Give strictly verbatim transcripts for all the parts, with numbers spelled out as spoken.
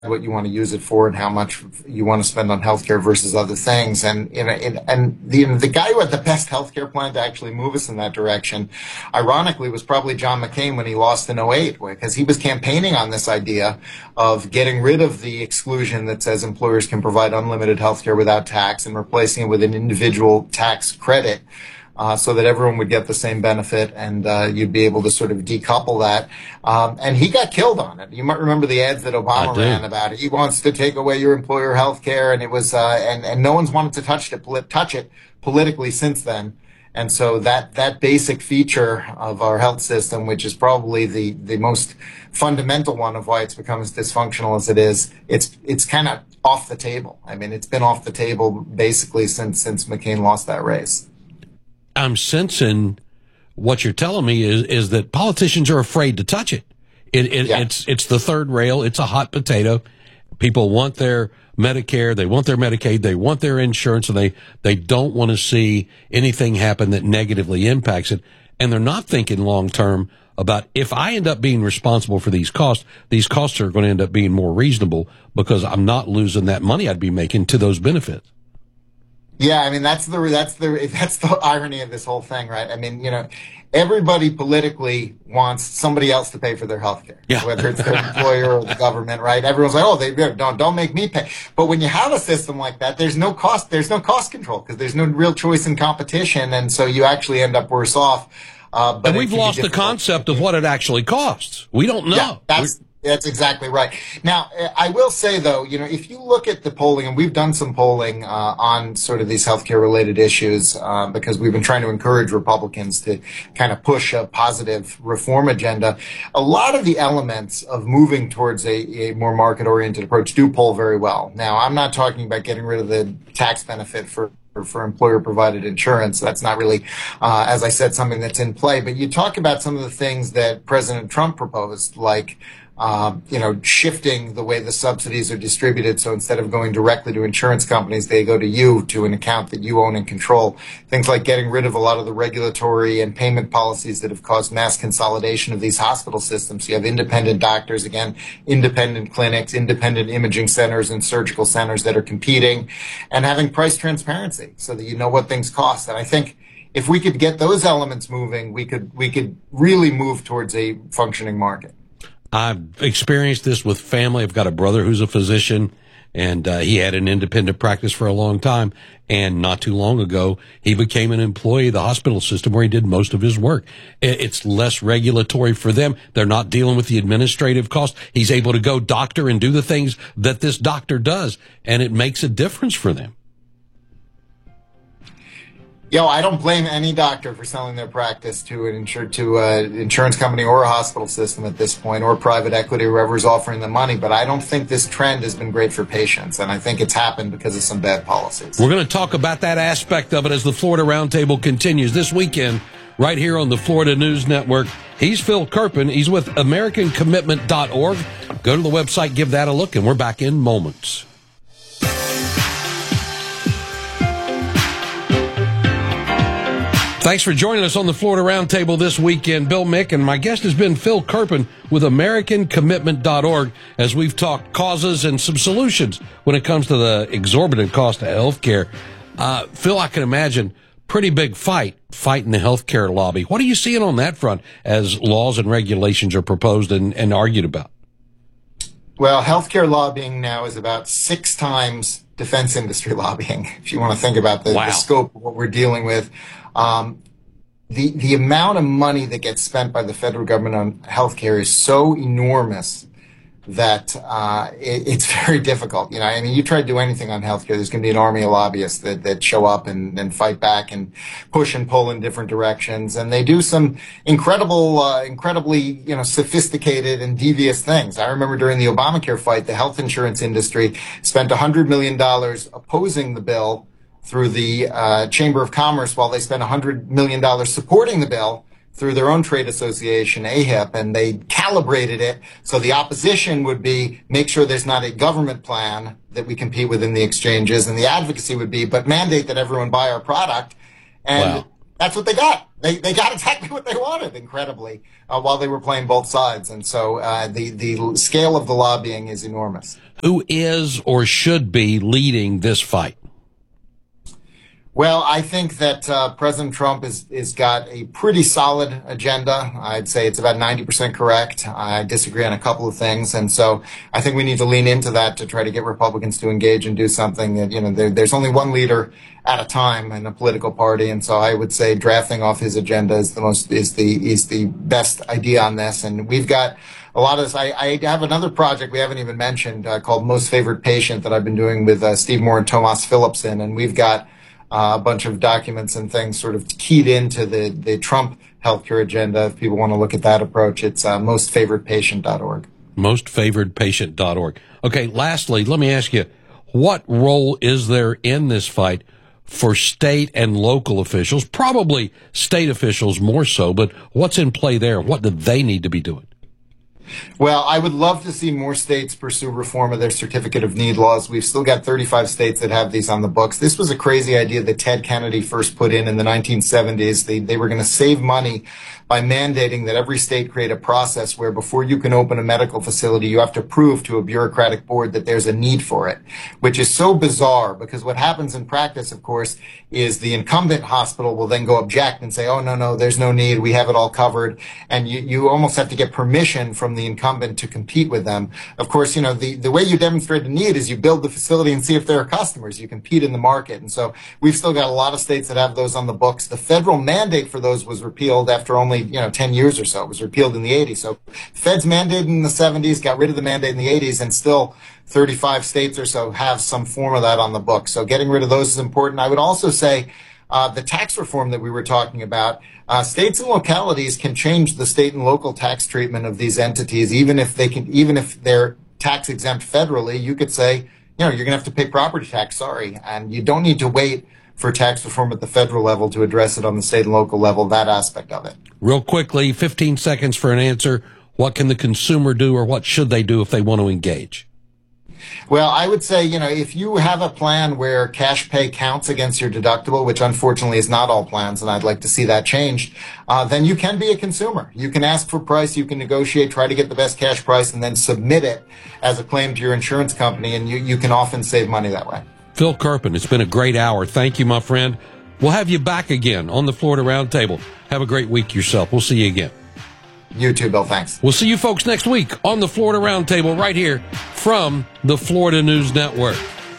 what you want to use it for and how much you want to spend on healthcare versus other things. And you know, and, and the you know, the guy who had the best healthcare plan to actually move us in that direction, ironically, was probably John McCain when he lost in oh eight, because he was campaigning on this idea of getting rid of the exclusion that says employers can provide unlimited healthcare without tax and replacing it with an individual tax credit. Uh, so that everyone would get the same benefit, and uh, you'd be able to sort of decouple that. Um, and he got killed on it. You might remember the ads that Obama ran about it. He wants to take away your employer health care, and it was, uh, and, and no one's wanted to touch it, touch it politically since then. And so that, that basic feature of our health system, which is probably the, the most fundamental one of why it's become as dysfunctional as it is, it's, it's kind of off the table. I mean, it's been off the table basically since, since McCain lost that race. I'm sensing what you're telling me is, is that politicians are afraid to touch it. It, it yeah. It's, it's the third rail. It's a hot potato. People want their Medicare. They want their Medicaid. They want their insurance, and they, they don't want to see anything happen that negatively impacts it. And they're not thinking long term about, if I end up being responsible for these costs, these costs are going to end up being more reasonable because I'm not losing that money I'd be making to those benefits. Yeah, I mean, that's the that's the that's the irony of this whole thing, right? I mean, you know, everybody politically wants somebody else to pay for their health care, yeah. whether it's their employer or the government, right? Everyone's like, oh, they don't don't make me pay. But when you have a system like that, there's no cost there's no cost control because there's no real choice in competition, and so you actually end up worse off. Uh, but and we've lost the concept of what it actually costs. We don't know. Yeah, that's. We're- That's exactly right. Now, I will say, though, you know, if you look at the polling, and we've done some polling uh, on sort of these healthcare-related issues uh, because we've been trying to encourage Republicans to kind of push a positive reform agenda, a lot of the elements of moving towards a, a more market-oriented approach do poll very well. Now, I'm not talking about getting rid of the tax benefit for for employer-provided insurance. That's not really, uh, as I said, something that's in play. But you talk about some of the things that President Trump proposed, like Um, you know, shifting the way the subsidies are distributed. So instead of going directly to insurance companies, they go to you, to an account that you own and control. Things like getting rid of a lot of the regulatory and payment policies that have caused mass consolidation of these hospital systems. So you have independent doctors, again, independent clinics, independent imaging centers and surgical centers that are competing, and having price transparency so that you know what things cost. And I think if we could get those elements moving, we could, we could really move towards a functioning market. I've experienced this with family. I've got a brother who's a physician, and uh, he had an independent practice for a long time. And not too long ago, he became an employee of the hospital system where he did most of his work. It's less regulatory for them. They're not dealing with the administrative cost. He's able to go doctor and do the things that this doctor does, and it makes a difference for them. Yo, I don't blame any doctor for selling their practice to an insur- to an insurance company or a hospital system at this point, or private equity, whoever's offering the money. But I don't think this trend has been great for patients, and I think it's happened because of some bad policies. We're going to talk about that aspect of it as the Florida Roundtable continues this weekend, right here on the Florida News Network. He's Phil Kerpen. He's with American Commitment dot org. Go to the website, give that a look, and we're back in moments. Thanks for joining us on the Florida Roundtable this weekend. Bill Mick, and my guest has been Phil Kerpen with American Commitment dot org as we've talked causes and some solutions when it comes to the exorbitant cost of health care. Uh, Phil, I can imagine pretty big fight fighting the healthcare lobby. What are you seeing on that front as laws and regulations are proposed and, and argued about? Well, healthcare lobbying now is about six times defense industry lobbying, if you want to think about the, wow. the scope of what we're dealing with. Um, the, the amount of money that gets spent by the federal government on healthcare is so enormous that, uh, it, it's very difficult. You know, I mean, you try to do anything on healthcare, there's going to be an army of lobbyists that, that show up and, and fight back and push and pull in different directions. And they do some incredible, uh, incredibly, you know, sophisticated and devious things. I remember during the Obamacare fight, the health insurance industry spent one hundred million dollars opposing the bill through the uh, Chamber of Commerce, while they spent one hundred million dollars supporting the bill through their own trade association, A H I P, and they calibrated it so the opposition would be make sure there's not a government plan that we compete with in the exchanges, and the advocacy would be, but mandate that everyone buy our product. And wow. that's what they got. They they got exactly what they wanted, incredibly, uh, while they were playing both sides. And so uh, the, the scale of the lobbying is enormous. Who is or should be leading this fight? Well, I think that uh, President Trump is is got a pretty solid agenda. I'd say it's about ninety percent correct. I disagree on a couple of things. And so I think we need to lean into that to try to get Republicans to engage and do something that, you know, there, there's only one leader at a time in a political party. And so I would say drafting off his agenda is the most, is the, is the best idea on this. And we've got a lot of this. I, I have another project we haven't even mentioned uh, called Most Favored Patient that I've been doing with uh, Steve Moore and Tomas Philipson. And we've got Uh, a bunch of documents and things sort of keyed into the, the Trump healthcare agenda. If people want to look at that approach, it's uh, most favored patient dot org. most favored patient dot org. Okay, lastly, let me ask you, what role is there in this fight for state and local officials? Probably state officials more so, but what's in play there? What do they need to be doing? Well, I would love to see more states pursue reform of their certificate of need laws. We've still got thirty-five states that have these on the books. This was a crazy idea that Ted Kennedy first put in in the nineteen seventies. They, they were going to save money by mandating that every state create a process where before you can open a medical facility, you have to prove to a bureaucratic board that there's a need for it, which is so bizarre because what happens in practice, of course, is the incumbent hospital will then go object and say, oh, no, no, there's no need. We have it all covered. And you, you almost have to get permission from the incumbent to compete with them. Of course, you know, the, the way you demonstrate a need is you build the facility and see if there are customers. You compete in the market. And so we've still got a lot of states that have those on the books. The federal mandate for those was repealed after only, you know, ten years or so. It was repealed in the eighties. So feds mandated in the seventies, got rid of the mandate in the eighties, and still thirty-five states or so have some form of that on the books. So getting rid of those is important. I would also say uh, the tax reform that we were talking about, uh, states and localities can change the state and local tax treatment of these entities, even if they can, even if they're tax exempt federally. You could say, you know, you're going to have to pay property tax, sorry, and you don't need to wait for tax reform at the federal level to address it on the state and local level, that aspect of it. Real quickly, fifteen seconds for an answer. What can the consumer do, or what should they do if they want to engage? Well, I would say, you know, if you have a plan where cash pay counts against your deductible, which unfortunately is not all plans, and I'd like to see that changed, uh, then you can be a consumer. You can ask for price, you can negotiate, try to get the best cash price, and then submit it as a claim to your insurance company, and you, you can often save money that way. Phil Kerpen, it's been a great hour. Thank you, my friend. We'll have you back again on the Florida Roundtable. Have a great week yourself. We'll see you again. You too, Bill. Thanks. We'll see you folks next week on the Florida Roundtable right here from the Florida News Network.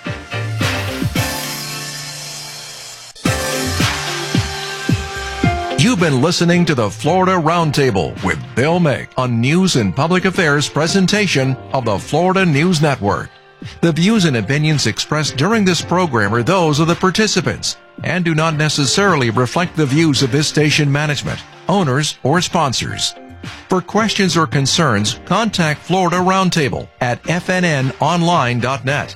You've been listening to the Florida Roundtable with Bill Mick, a news and public affairs presentation of the Florida News Network. The views and opinions expressed during this program are those of the participants and do not necessarily reflect the views of this station management, owners, or sponsors. For questions or concerns, contact Florida Roundtable at f n n online dot net.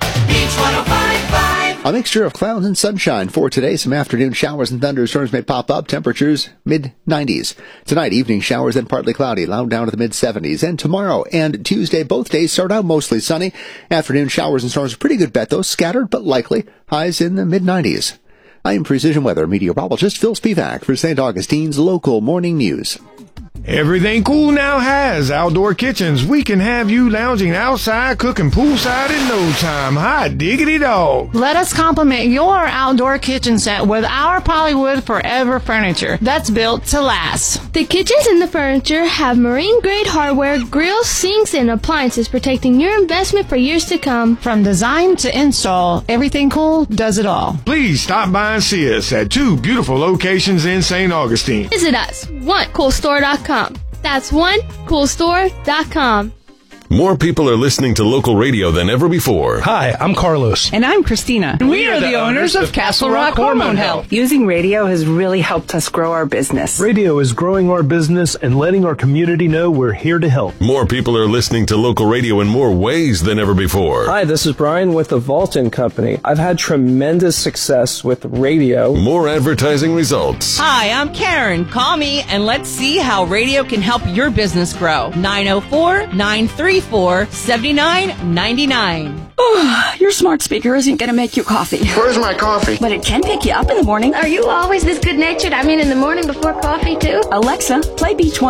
A mixture of clouds and sunshine for today. Some afternoon showers and thunderstorms may pop up. Temperatures mid nineties. Tonight, evening showers, then partly cloudy, low down to the mid seventies. And tomorrow and Tuesday, both days start out mostly sunny. Afternoon showers and storms, pretty good bet though, scattered but likely. Highs in the mid nineties. I am Precision Weather meteorologist Phil Spivak for Saint Augustine's local morning news. Everything Cool now has outdoor kitchens. We can have you lounging outside, cooking poolside in no time. Hot diggity dog. Let us complement your outdoor kitchen set with our Polywood Forever furniture that's built to last. The kitchens and the furniture have marine-grade hardware, grills, sinks, and appliances protecting your investment for years to come. From design to install, Everything Cool does it all. Please stop by and see us at two beautiful locations in Saint Augustine. Visit us, one cool store dot com. That's one cool store dot com. More people are listening to local radio than ever before. Hi, I'm Carlos. And I'm Christina. And we, we are, are the, the owners of Castle Rock Hormone Health. Using radio has really helped us grow our business. Radio is growing our business and letting our community know we're here to help. More people are listening to local radio in more ways than ever before. Hi, this is Brian with the Vaulton Company. I've had tremendous success with radio. More advertising results. Hi, I'm Karen. Call me and let's see how radio can help your business grow. nine oh four, nine three three four, seven nine nine nine. Your smart speaker isn't going to make you coffee. Where's my coffee? But it can pick you up in the morning. Are you always this good-natured? I mean, in the morning before coffee, too? Alexa, play Beach